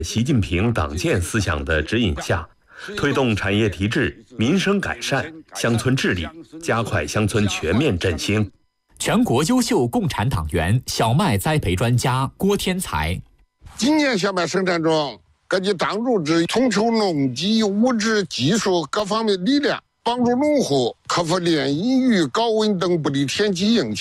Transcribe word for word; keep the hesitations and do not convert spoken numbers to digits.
习近平党建思想的指引下，推动产业提质、民生改善、乡村治理，加快乡村全面振兴。 全国优秀共产党员、小麦栽培专家郭天才。 今年小麦生产中，各级党组织统筹农机、物质、技术各方面力量，帮助农户克服连阴雨、高温等不利天气影响。